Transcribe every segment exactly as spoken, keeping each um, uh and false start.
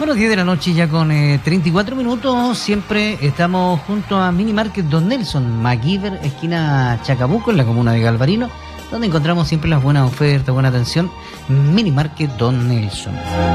Bueno, diez de la noche ya con eh, treinta y cuatro minutos. Siempre estamos junto a Mini Market Don Nelson, MacGyver, esquina Chacabuco, en la comuna de Galvarino, donde encontramos siempre las buenas ofertas, buena atención. Mini Market Don Nelson.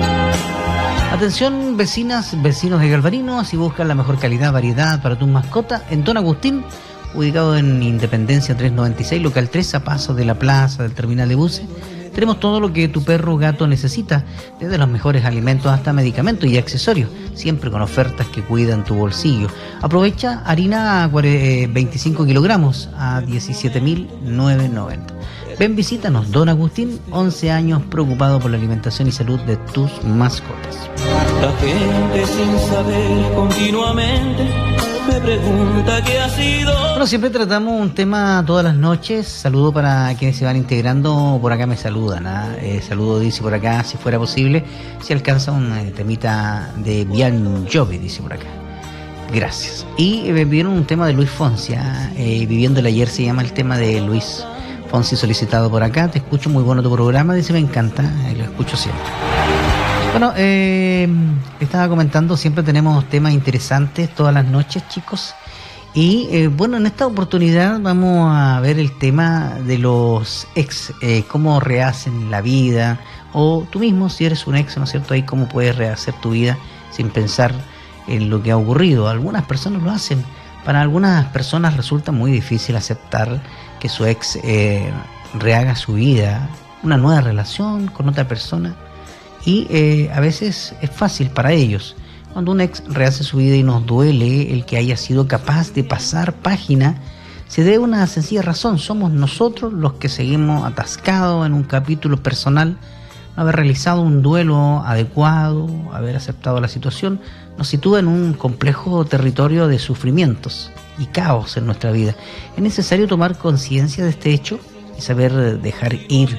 Atención, vecinas, vecinos de Galvarino, si buscan la mejor calidad, variedad para tus mascotas, en Don Agustín, ubicado en Independencia trescientos noventa y seis, local tres, a paso de la plaza del terminal de buses. Tenemos todo lo que tu perro o gato necesita, desde los mejores alimentos hasta medicamentos y accesorios, siempre con ofertas que cuidan tu bolsillo. Aprovecha harina veinticinco kilogramos a diecisiete mil novecientos noventa. Ven, visítanos, Don Agustín, once años preocupado por la alimentación y salud de tus mascotas. La gente sin saber continuamente me pregunta qué ha sido. Bueno, siempre tratamos un tema todas las noches. Saludo para quienes se van integrando. Por acá me saludan, ¿eh? Eh, saludo, dice por acá, si fuera posible, si alcanza un eh, temita de Bon Jovi, dice por acá. Gracias. Y me eh, pidieron un tema de Luis Fonsi, eh, Viviendo el Ayer se llama el tema de Luis Fonsi, solicitado por acá. Te escucho, muy bueno tu programa, dice, me encanta, eh, lo escucho siempre. Bueno, eh, estaba comentando, siempre tenemos temas interesantes todas las noches, chicos. Y eh, bueno, en esta oportunidad vamos a ver el tema de los ex, eh, cómo rehacen la vida, o tú mismo, si eres un ex, ¿no es cierto? Ahí cómo puedes rehacer tu vida sin pensar en lo que ha ocurrido. Algunas personas lo hacen. Para algunas personas resulta muy difícil aceptar que su ex eh, rehaga su vida, una nueva relación con otra persona. Y eh, a veces es fácil para ellos. Cuando un ex rehace su vida y nos duele el que haya sido capaz de pasar página, se debe a una sencilla razón: somos nosotros los que seguimos atascados en un capítulo personal. No haber realizado un duelo adecuado, haber aceptado la situación, nos sitúa en un complejo territorio de sufrimientos y caos en nuestra vida. Es necesario tomar conciencia de este hecho y saber dejar ir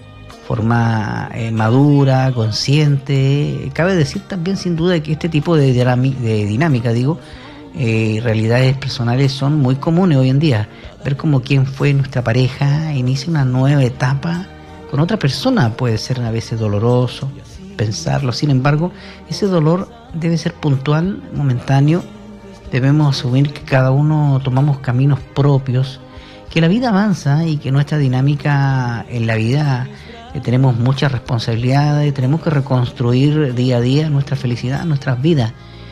forma eh, madura, consciente. Cabe decir también sin duda que este tipo de, de dinámica, digo, eh, realidades personales son muy comunes hoy en día. Ver como quien fue nuestra pareja inicia una nueva etapa con otra persona puede ser a veces doloroso pensarlo. Sin embargo, ese dolor debe ser puntual, momentáneo. Debemos asumir que cada uno tomamos caminos propios, que la vida avanza y que nuestra dinámica en la vida eh, tenemos muchas responsabilidades, tenemos que reconstruir día a día nuestra felicidad, nuestras vidas,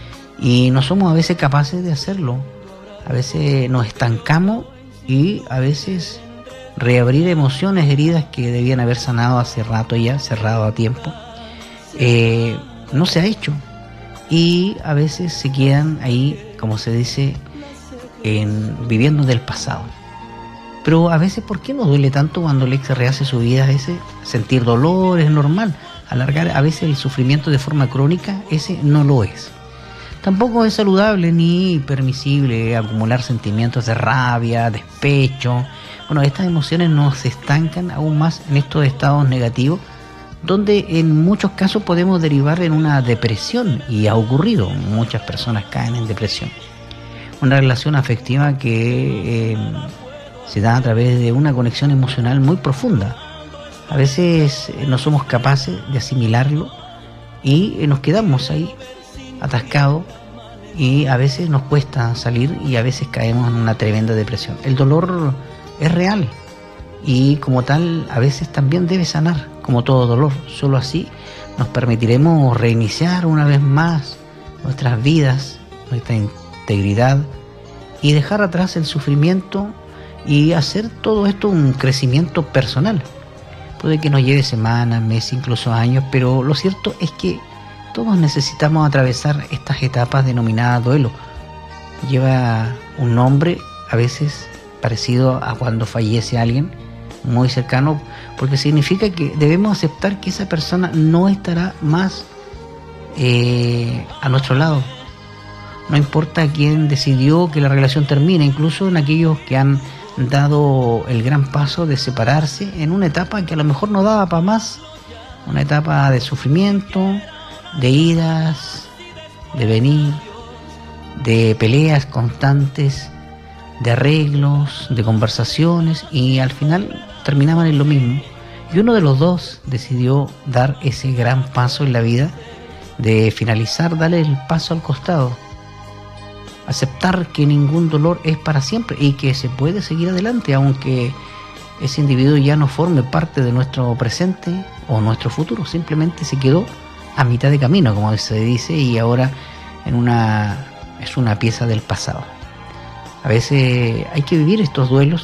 y no somos a veces capaces de hacerlo. A veces nos estancamos y a veces reabrir emociones heridas que debían haber sanado hace rato ya, cerrado a tiempo, eh, no se ha hecho, y a veces se quedan ahí, como se dice, en, viviendo del pasado. Pero a veces, ¿por qué nos duele tanto cuando el ex rehace su vida? A veces sentir dolor es normal, alargar a veces el sufrimiento de forma crónica, ese no lo es. Tampoco es saludable ni permisible acumular sentimientos de rabia, despecho. Bueno, estas emociones nos estancan aún más en estos estados negativos, donde en muchos casos podemos derivar en una depresión, y ha ocurrido, muchas personas caen en depresión. Una relación afectiva que eh, se da a través de una conexión emocional muy profunda. A veces no somos capaces de asimilarlo y nos quedamos ahí atascados, y a veces nos cuesta salir y a veces caemos en una tremenda depresión. El dolor es real y como tal a veces también debe sanar, como todo dolor. Solo así nos permitiremos reiniciar una vez más nuestras vidas, nuestra integridad, y dejar atrás el sufrimiento y hacer todo esto un crecimiento personal. Puede que nos lleve semanas, meses, incluso años, pero lo cierto es que todos necesitamos atravesar estas etapas denominadas duelo. Lleva un nombre a veces parecido a cuando fallece alguien muy cercano, porque significa que debemos aceptar que esa persona no estará más eh, a nuestro lado. No importa quién decidió que la relación termine, incluso en aquellos que han dado el gran paso de separarse en una etapa que a lo mejor no daba para más, una etapa de sufrimiento, de idas, de venir, de peleas constantes, de arreglos, de conversaciones, y al final terminaban en lo mismo. Y uno de los dos decidió dar ese gran paso en la vida de finalizar, dale el paso al costado. Aceptar que ningún dolor es para siempre y que se puede seguir adelante, aunque ese individuo ya no forme parte de nuestro presente o nuestro futuro, simplemente se quedó a mitad de camino, como se dice, y ahora en una, es una pieza del pasado. A veces hay que vivir estos duelos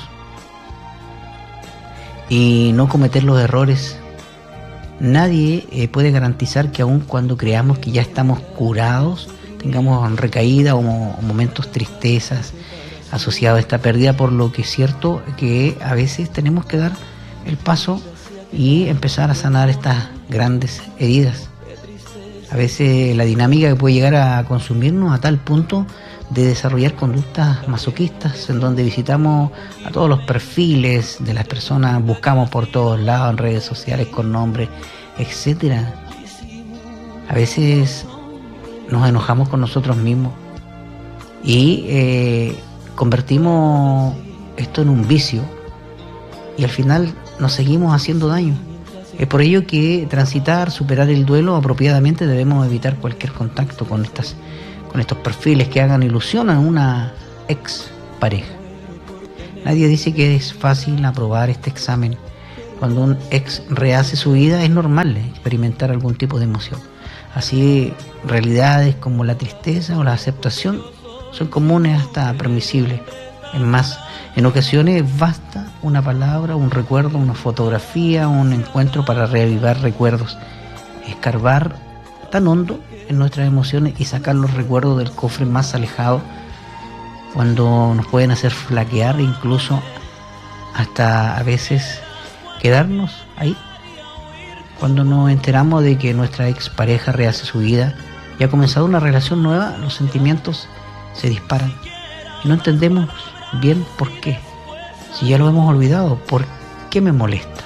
y no cometer los errores. Nadie eh, puede garantizar que aun cuando creamos que ya estamos curados, tengamos recaída o, o momentos tristezas asociados a esta pérdida, por lo que es cierto que a veces tenemos que dar el paso y empezar a sanar estas grandes heridas. A veces la dinámica que puede llegar a consumirnos a tal punto de desarrollar conductas masoquistas, en donde visitamos a todos los perfiles de las personas, buscamos por todos lados en redes sociales con nombres, etcétera. A veces nos enojamos con nosotros mismos y eh, convertimos esto en un vicio y al final nos seguimos haciendo daño. Es por ello que transitar, superar el duelo apropiadamente, debemos evitar cualquier contacto con estas, con estos perfiles que hagan ilusión a una ex pareja. Nadie dice que es fácil aprobar este examen. Cuando un ex rehace su vida es normal experimentar algún tipo de emoción. Así, realidades como la tristeza o la aceptación son comunes hasta permisibles. Es más, en ocasiones basta una palabra, un recuerdo, una fotografía, un encuentro para reavivar recuerdos, escarbar tan hondo en nuestras emociones y sacar los recuerdos del cofre más alejado, cuando nos pueden hacer flaquear e incluso hasta a veces quedarnos ahí. Cuando nos enteramos de que nuestra expareja rehace su vida y ha comenzado una relación nueva, los sentimientos se disparan y no entendemos bien por qué. Si ya lo hemos olvidado, ¿por qué me molesta?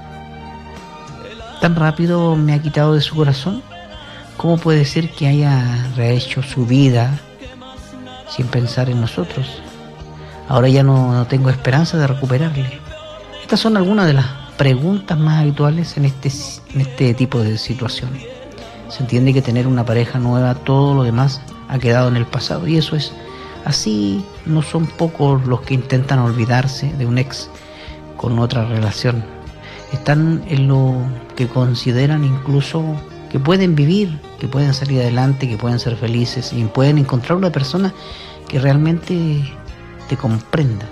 ¿Tan rápido me ha quitado de su corazón? ¿Cómo puede ser que haya rehecho su vida sin pensar en nosotros? Ahora ya no, no tengo esperanza de recuperarle. Estas son algunas de las preguntas más habituales en este, en este tipo de situaciones. Se entiende que tener una pareja nueva, todo lo demás ha quedado en el pasado, y eso es así. No son pocos los que intentan olvidarse de un ex con otra relación. Están en lo que consideran incluso que pueden vivir, que pueden salir adelante, que pueden ser felices y pueden encontrar una persona que realmente te comprenda.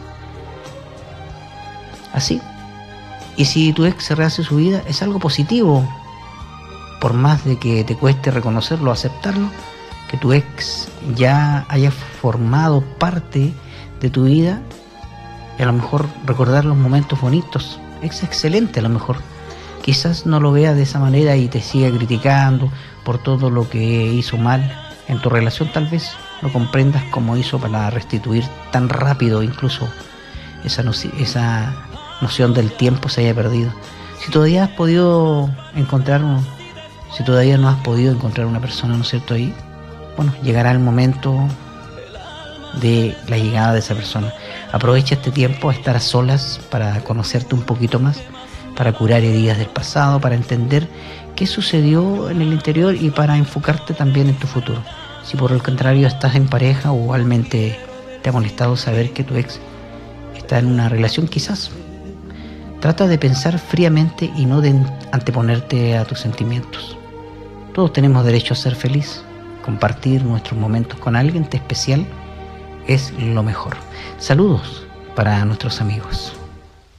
Así. Y si tu ex se rehace su vida, es algo positivo, por más de que te cueste reconocerlo, aceptarlo, que tu ex ya haya formado parte de tu vida, y a lo mejor recordar los momentos bonitos es excelente. A lo mejor quizás no lo veas de esa manera y te siga criticando por todo lo que hizo mal en tu relación. Tal vez no comprendas cómo hizo para restituir tan rápido, incluso esa, no, esa noción del tiempo se haya perdido. Si todavía has podido encontrar un, si todavía no has podido encontrar una persona, ¿no es cierto? Ahí, bueno, llegará el momento de la llegada de esa persona. Aprovecha este tiempo a estar a solas para conocerte un poquito más, para curar heridas del pasado, para entender qué sucedió en el interior y para enfocarte también en tu futuro. Si por el contrario estás en pareja o igualmente te ha molestado saber que tu ex está en una relación, quizás trata de pensar fríamente y no de anteponerte a tus sentimientos. Todos tenemos derecho a ser feliz. Compartir nuestros momentos con alguien especial es lo mejor. Saludos para nuestros amigos.